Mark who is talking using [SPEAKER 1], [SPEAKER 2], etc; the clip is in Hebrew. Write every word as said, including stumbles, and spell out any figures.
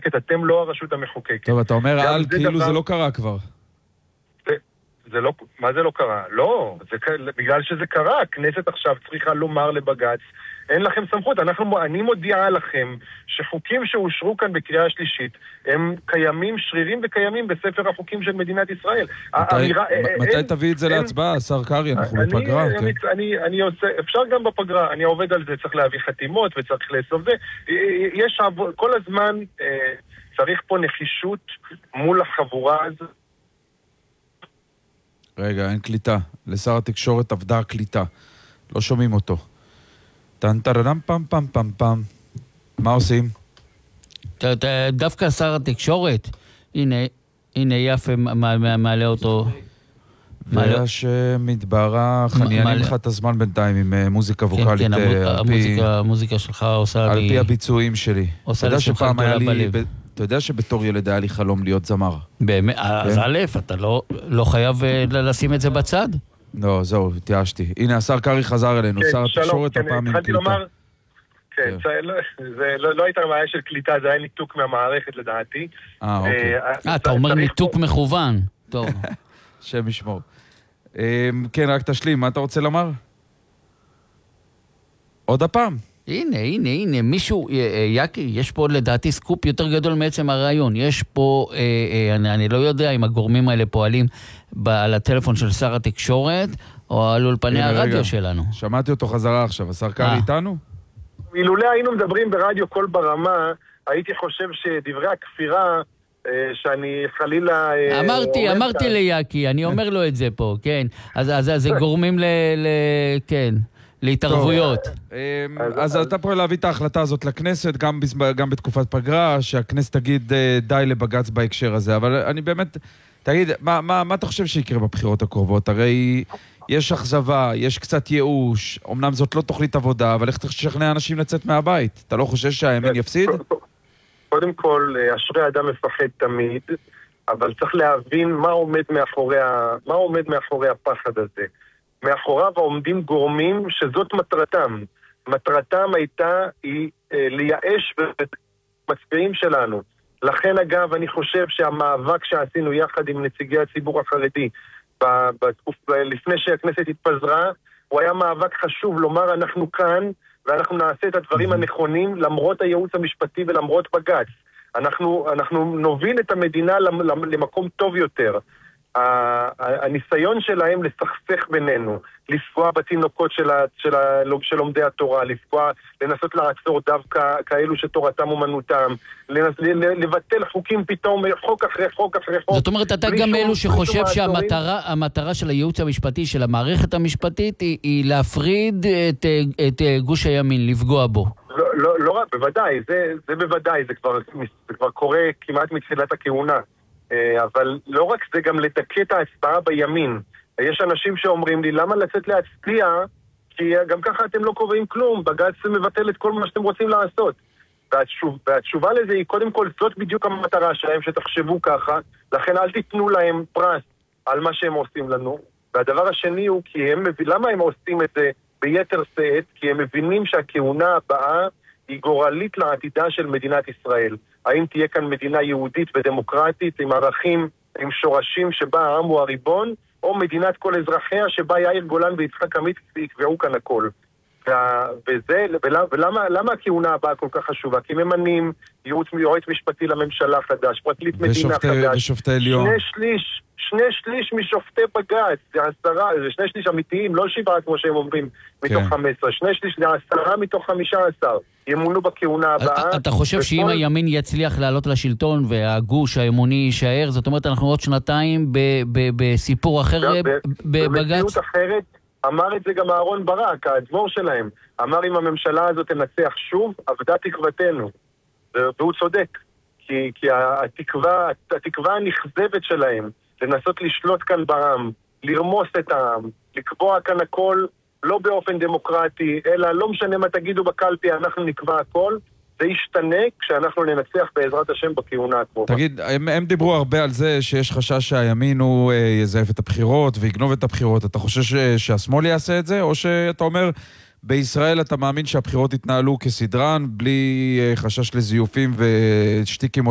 [SPEAKER 1] המחוקקת, אתם לא הרשות המחוקקת.
[SPEAKER 2] טוב, אתה אומר על, כאילו זה לא קרה כבר.
[SPEAKER 1] זה לא, מה זה לא קרה? לא, זה, בגלל שזה קרה, הכנסת עכשיו צריכה לומר לבג"ץ, אין לכם סמכות, אנחנו, אני מודיעה לכם שחוקים שאושרו כאן בקריאה שלישית, הם קיימים, שרירים וקיימים בספר החוקים של מדינת ישראל.
[SPEAKER 2] מתי, האמירה, מתי אין, תביא את זה אין, להצבעה, שר קרי? אנחנו
[SPEAKER 1] אני,
[SPEAKER 2] בפגרה,
[SPEAKER 1] אני,
[SPEAKER 2] כן.
[SPEAKER 1] אני, אני, אני עושה, אפשר גם בפגרה, אני עובד על זה, צריך להביא חתימות וצריך לאסוף זה. יש, כל הזמן צריך פה נחישות מול החבורה הזו.
[SPEAKER 2] רגע, אין קליטה. לשר התקשורת עבדה הקליטה. לא שומעים אותו. טן טרדם פם פם פם פם. מה עושים?
[SPEAKER 3] דווקא שר התקשורת. הנה, הנה יפה מעלה אותו.
[SPEAKER 2] ויש מתברח, אני אענים לך את הזמן בינתיים עם מוזיקה ווקלית.
[SPEAKER 3] כן, כן, המוזיקה שלך עושה לי...
[SPEAKER 2] על פי הביצועים שלי.
[SPEAKER 3] עושה לי שמחה גדולה בלב.
[SPEAKER 2] אתה יודע שבתור ילד היה לי חלום להיות זמר.
[SPEAKER 3] באמת, אז א', אתה לא חייב לשים את זה בצד?
[SPEAKER 2] לא, זהו, התייאשתי. הנה, השר קרי חזר אלינו, שר התקשורת הפעם עם קליטה.
[SPEAKER 1] כן, זה לא הייתה בעיה של קליטה, זה היה ניתוק מהמערכת לדעתי.
[SPEAKER 2] אה, אוקיי.
[SPEAKER 3] אה, אתה אומר ניתוק מכוון. טוב.
[SPEAKER 2] שם ישמור. כן, רק תשלים, מה אתה רוצה לומר? עוד הפעם.
[SPEAKER 3] הנה, הנה, הנה, מישהו, יקי, יש פה לדעתי סקופ יותר גדול מעצם הרעיון. יש פה, אה, אה, אני, אני לא יודע אם הגורמים האלה פועלים ב, על הטלפון של שר התקשורת, או על אולפני הרדיו רגע. שלנו.
[SPEAKER 2] שמעתי אותו חזרה עכשיו, השר קרי איתנו?
[SPEAKER 1] אילולא היינו מדברים ברדיו כל ברמה, הייתי חושב שדברי הכפירה, אה, שאני חלילה... אה,
[SPEAKER 3] אמרתי, אמרתי ליקי, אני אומר לו את זה פה, כן. אז, אז, אז זה גורמים ל... ל כן. להתערבויות.
[SPEAKER 2] אז אתה פה להביא את ההחלטה הזאת לכנסת, גם בתקופת פגרה, שהכנסת תגיד די לבג"ץ בהקשר הזה, אבל אני באמת, תגיד, מה אתה חושב שיקרה בבחירות הקרובות? הרי יש אכזבה, יש קצת ייאוש, אמנם זאת לא תוכנית עבודה, אבל איך צריך לשכנע אנשים לצאת מהבית? אתה לא חושש שהימין יפסיד?
[SPEAKER 1] קודם כל, אשרי אדם מפחד תמיד, אבל צריך להבין מה עומד מאחורי הפחד הזה. מאחוריו העומדים גורמים שזאת מטרתם. מטרתם הייתה היא אה, לייאש במצביעים שלנו. לכן אגב אני חושב שהמאבק שעשינו יחד עם נציגי הציבור החרדי בתקוף, לפני שהכנסת התפזרה, הוא היה מאבק חשוב לומר אנחנו כאן ואנחנו נעשה את הדברים הנכונים למרות הייעוץ המשפטי ולמרות בג"ץ. אנחנו, אנחנו נוביל את המדינה למקום טוב יותר. הניסיון שלהם לסכסך בינינו, לפגוע בתינוקות של, של, של לומדי התורה, לפגוע, לנסות לעצור דווקא כאלו שתורתם אומנותם, לנס, לבטל חוקים פתאום, חוק אחרי חוק אחרי חוק.
[SPEAKER 3] זאת אומרת, אתה גם אלו שחושב שהמטרה המטרה של הייעוץ המשפטי, של המערכת המשפטית, היא, היא להפריד את, את גוש הימין, לפגוע בו.
[SPEAKER 1] לא, לא, לא רק, בוודאי, זה, זה בוודאי, זה כבר, זה כבר קורה כמעט מתחילת הכהונה. אבל לא רק זה, גם לדכא את ההצבעה בימין. יש אנשים שאומרים לי, למה לצאת להצביע? כי גם ככה אתם לא קובעים כלום, בג"ץ מבטל את כל מה שאתם רוצים לעשות. והתשוב, והתשובה לזה היא, קודם כל, זאת בדיוק המטרה שלהם, שתחשבו ככה, לכן אל תיתנו להם פרס על מה שהם עושים לנו. והדבר השני הוא, כי הם מבין, למה הם עושים את זה ביתר שאת? כי הם מבינים שהכהונה הבאה היא גורלית לעתידה של מדינת ישראל. האם תהיה כאן מדינה יהודית ודמוקרטית עם ערכים, עם שורשים שבה העם הוא הריבון, או מדינת כל אזרחיה שבה יאיר גולן ויצחק עמית יקבעו כאן הכל. וזה, ולמה, ולמה הכהונה הבאה כל כך חשובה? כי ממנים ייעוץ יועץ משפטי לממשלה חדש, פרקליט מדינה חדש,
[SPEAKER 2] ושופטי עליון.
[SPEAKER 1] שני שליש, שני שליש משופטי בג"ץ, זה עשרה, זה שני שליש אמיתיים, לא שבעה כמו שהם אומרים, מתוך חמש עשרה, שני שליש זה עשרה מתוך חמישה עשר, ימונו בכהונה הבאה.
[SPEAKER 3] אתה חושב שאם הימין יצליח לעלות לשלטון והגוש האמוני יישאר, זאת אומרת אנחנו עוד שנתיים בסיפור אחר בבג"ץ?
[SPEAKER 1] במציאות אחרת, אמר את זה גם אהרון ברק, האדמו"ר שלהם, אמר אם הממשלה הזאת תנצח שוב, אבדה תקוותנו. והוא צודק, כי, כי התקווה, התקווה הנכזבת שלהם, לנסות לשלוט כאן בעם, לרמוס את העם, לקבוע כאן הכל, לא באופן דמוקרטי, אלא לא משנה מה תגידו בקלפי, אנחנו נקבע הכל, זה ישתנה כשאנחנו ננצח בעזרת השם בכהונה הקרובה.
[SPEAKER 2] תגיד, הם, הם דיברו הרבה על זה שיש חשש שהימין הוא אה, יזייף את הבחירות ויגנוב את הבחירות. אתה חושב ש, שהשמאל יעשה את זה? או שאתה אומר, בישראל אתה מאמין שהבחירות יתנהלו כסדרן, בלי אה, חשש לזיופים ושתיקים